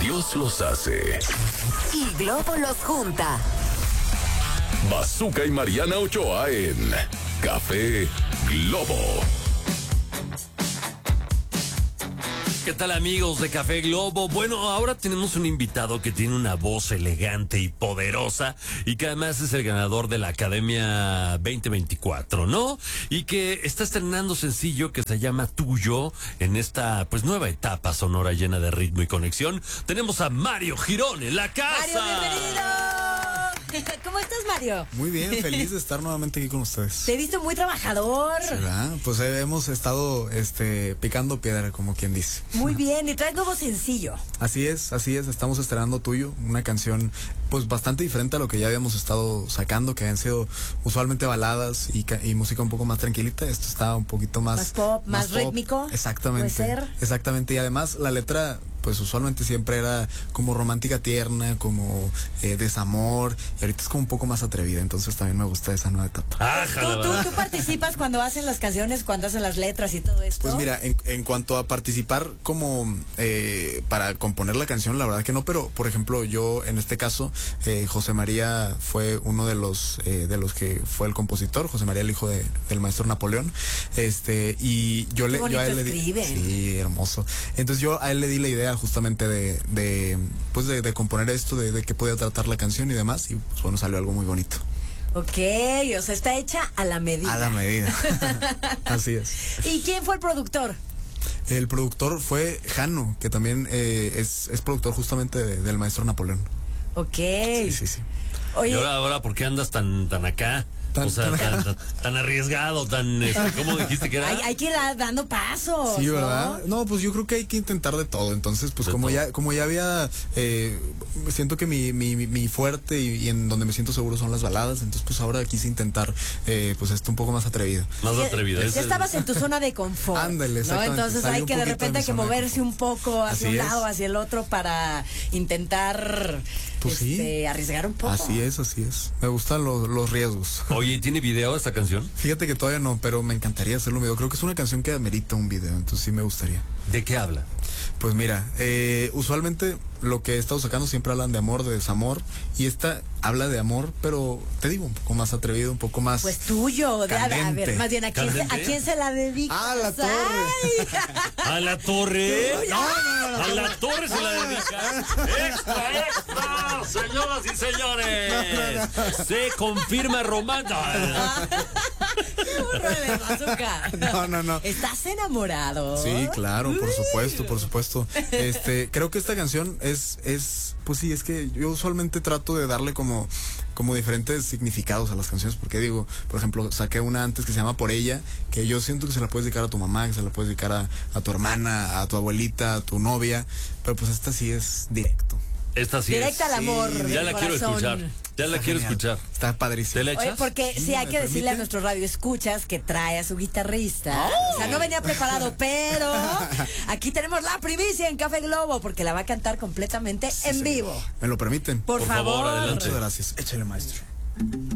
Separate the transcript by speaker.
Speaker 1: Dios los hace.
Speaker 2: Y Globo los junta.
Speaker 1: Bazooka y Mariana Ochoa en Café Globo.
Speaker 3: ¿Qué tal, amigos de Café Globo? Bueno, ahora tenemos un invitado que tiene una voz elegante y poderosa y que además es el ganador de la Academia 2024, ¿no? Y que está estrenando sencillo que se llama Tuyo en esta pues nueva etapa sonora llena de ritmo y conexión. Tenemos a Mario Girón en la casa.
Speaker 2: ¡Mario, bienvenido! ¿Cómo estás, Mario?
Speaker 4: Muy bien, feliz de estar nuevamente aquí con ustedes.
Speaker 2: Te he visto muy trabajador.
Speaker 4: ¿Verdad? Pues hemos estado picando piedra, como quien dice.
Speaker 2: Muy bien, y traes nuevo sencillo.
Speaker 4: Así es, estamos estrenando Tuyo, una canción pues bastante diferente a lo que ya habíamos estado sacando, que han sido usualmente baladas y música un poco más tranquilita. Esto está un poquito más
Speaker 2: pop, más rítmico.
Speaker 4: Exactamente.
Speaker 2: Puede ser.
Speaker 4: Exactamente, y además la letra pues usualmente siempre era como romántica tierna, como desamor, y ahorita es como un poco más atrevida, entonces también me gusta esa nueva etapa.
Speaker 2: ¿Tú participas cuando hacen las canciones, cuando hacen las letras y todo esto?
Speaker 4: Pues mira, en cuanto a participar como para componer la canción, la verdad que no, pero por ejemplo yo en este caso, José María fue uno de los que fue el compositor, José María el hijo del maestro Napoleón, y yo a él le di, sí, hermoso, entonces yo a él le di la idea justamente de componer esto, de que podía tratar la canción y demás, y pues bueno, salió algo muy bonito.
Speaker 2: Ok, o sea, está hecha a la medida.
Speaker 4: A la medida. Así es.
Speaker 2: ¿Y quién fue el productor?
Speaker 4: El productor fue Jano, que también es productor justamente del maestro Napoleón.
Speaker 2: Ok.
Speaker 4: Sí.
Speaker 3: Oye, y ahora ¿por qué andas tan acá? Tan arriesgado, ¿cómo dijiste que era?
Speaker 2: Hay que ir dando pasos.
Speaker 4: Sí, ¿verdad? No, pues yo creo que hay que intentar de todo. Entonces, pues como ya había, siento que mi fuerte y en donde me siento seguro son las baladas. Entonces, pues ahora quise intentar, pues esto un poco más atrevido.
Speaker 3: Más atrevido.
Speaker 2: Ya estabas en tu zona de confort.
Speaker 4: Ándale, exactamente.
Speaker 2: ¿No? Entonces hay que de repente moverse un poco hacia un lado, hacia el otro para intentar
Speaker 4: pues
Speaker 2: arriesgar un poco.
Speaker 4: Así es. Me gustan los riesgos.
Speaker 3: Oye, ¿tiene video esta canción?
Speaker 4: Fíjate que todavía no, pero me encantaría hacerlo un video. Creo que es una canción que amerita un video, entonces sí me gustaría.
Speaker 3: ¿De qué habla?
Speaker 4: Pues mira, usualmente lo que he estado sacando siempre hablan de amor, de desamor, y esta habla de amor, pero te digo, un poco más atrevido, un poco más
Speaker 2: pues tuyo,
Speaker 4: candente.
Speaker 2: A ver, más bien, ¿a quién se la dedicas?
Speaker 4: ¡A la torre!
Speaker 3: ¿A la torre?
Speaker 4: No.
Speaker 3: ¿A la torre se la dedica? ¡Extra! Señoras y señores, se confirma romántica.
Speaker 2: ¡Qué burro de Bazooka!
Speaker 4: No.
Speaker 2: ¿Estás enamorado?
Speaker 4: Sí, claro, por supuesto. Creo que esta canción es pues sí, es que yo usualmente trato de darle como diferentes significados a las canciones, porque digo, por ejemplo, saqué una antes que se llama Por Ella, que yo siento que se la puedes dedicar a tu mamá, que se la puedes dedicar a tu hermana, a tu abuelita, a tu novia, pero pues esta sí es directo.
Speaker 3: Esta sí
Speaker 2: directa al amor.
Speaker 3: Sí, ya la quiero escuchar. Está padrísimo.
Speaker 4: ¿Te la
Speaker 2: echas? Oye, porque sí hay que decirle a nuestro radio escuchas que trae a su guitarrista. O sea, no venía preparado, pero aquí tenemos la primicia en Café Globo, porque la va a cantar completamente en vivo.
Speaker 4: ¿Me lo permiten?
Speaker 2: Por favor,
Speaker 4: adelante. Muchas gracias. Échale, maestro.